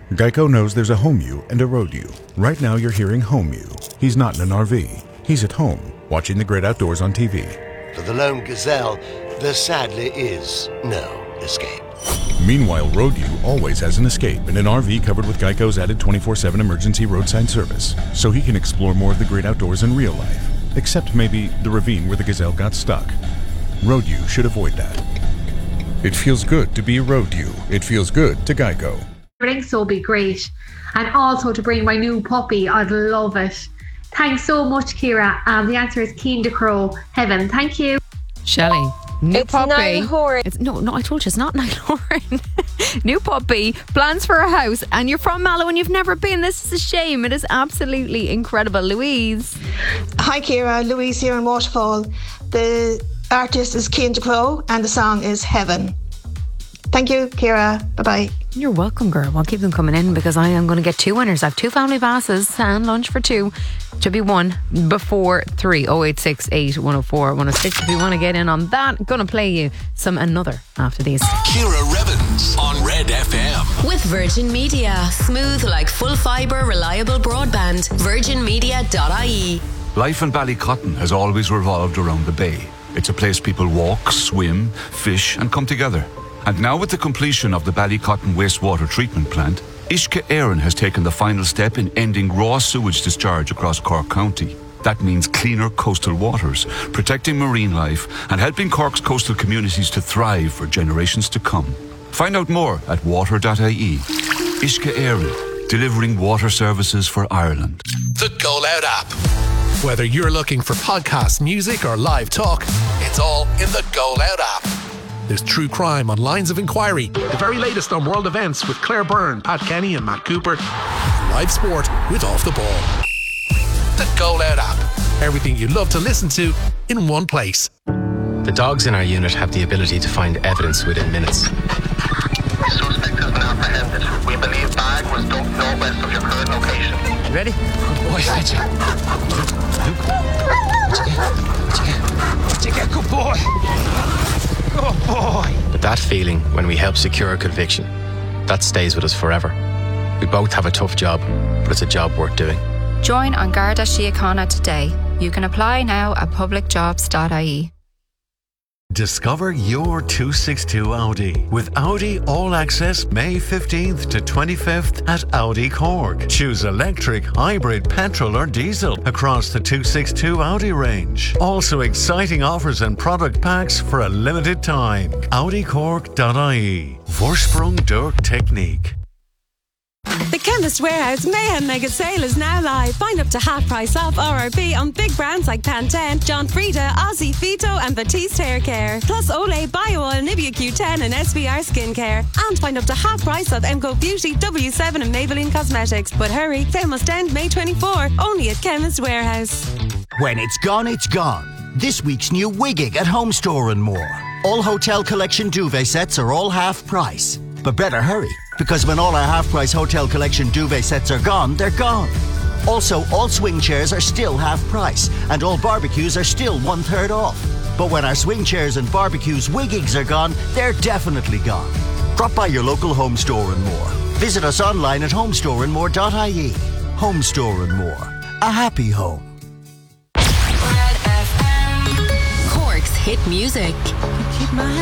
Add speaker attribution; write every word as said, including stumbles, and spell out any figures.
Speaker 1: Geico knows there's a home you and a road you. Right now you're hearing home you. He's not in an R V. He's at home, watching the great outdoors on T V.
Speaker 2: For the lone gazelle, there sadly is no escape.
Speaker 1: Meanwhile, road you always has an escape in an R V covered with Geico's added twenty-four seven emergency roadside service, so he can explore more of the great outdoors in real life. Except maybe the ravine where the gazelle got stuck. Road you should avoid that. It feels good to be a road you. It feels good to Geico.
Speaker 3: So will be great. And also to bring my new puppy, I'd love it. Thanks so much, Ciara. Um, the answer is Keen de Crow, Heaven. Thank you.
Speaker 4: Shelley, new
Speaker 5: it's
Speaker 4: puppy.
Speaker 5: Niall Horan.
Speaker 4: It's, no, no, I told you it's not Niall Horan. New puppy, plans for a house, and you're from Mallow and you've never been. This is a shame. It is absolutely incredible. Louise.
Speaker 6: Hi, Ciara. Louise here in Waterfall. The artist is Keen de Crow and the song is Heaven. Thank you, Ciara. Bye-bye.
Speaker 4: You're welcome, girl. I'll keep them coming in because I am going to get two winners. I have two family passes and lunch for two. To be won before three. oh eight six eight, one oh four, one oh six if you want to get in on that. Going to play you some Another after these.
Speaker 7: Ciara Revens on Red F M.
Speaker 8: With Virgin Media. Smooth like full fibre, reliable broadband. virgin media dot I E.
Speaker 9: Life in Ballycotton has always revolved around the bay. It's a place people walk, swim, fish and come together. And now with the completion of the Ballycotton wastewater treatment plant, Uisce Éireann has taken the final step in ending raw sewage discharge across Cork County. That means cleaner coastal waters, protecting marine life and helping Cork's coastal communities to thrive for generations to come. Find out more at water dot I E. Uisce Éireann, delivering water services for Ireland.
Speaker 7: The Go Loud app. Whether you're looking for podcast, music or live talk, it's all in the Go Loud app. There's true crime on Lines of Inquiry, the very latest on world events with Claire Byrne, Pat Kenny and Matt Cooper, and live sport with Off the Ball. The Go Loud app. Everything you love to listen to in one place.
Speaker 10: The dogs in our unit have the ability to find evidence within minutes.
Speaker 11: The suspect has been apprehended. We believe bag was dumped northwest of your current location.
Speaker 10: You ready? Good boy, fetch it. Luke, what'd you get? What'd you get? What'd you get? Good boy. Good boy. But that feeling when we help secure a conviction, that stays with us forever. We both have a tough job, but it's a job worth doing.
Speaker 12: Join An Garda Síochána today. You can apply now at public jobs dot I E.
Speaker 13: Discover your two sixty-two Audi with Audi All Access May fifteenth to twenty-fifth at Audi Cork. Choose electric, hybrid, petrol or diesel across the two sixty-two Audi range. Also exciting offers and product packs for a limited time. Audi Cork dot I E. Vorsprung durch Technik.
Speaker 14: The Chemist Warehouse Mayhem Mega Sale is now live. Find up to half price off R R B on big brands like Pantene, John Frieda, Aussie Fito and Batiste Hair Care. Plus Olay, BioOil, Nivea Q ten and S V R Skincare. And find up to half price off Emco Beauty, W seven and Maybelline Cosmetics. But hurry, sale must end May twenty-fourth. Only at Chemist Warehouse.
Speaker 15: When it's gone, it's gone. This week's new Wigging at Home Store and more. All Hotel Collection duvet sets are all half price. But better hurry, because when all our half-price Hotel Collection duvet sets are gone, they're gone. Also, all swing chairs are still half price, and all barbecues are still one-third off. But when our swing chairs and barbecues Wiggings are gone, they're definitely gone. Drop by your local Home Store and More. Visit us online at home store and more dot I E. Home Store and More. A happy home.
Speaker 8: Red F M. Cork's hit music.
Speaker 4: Keep my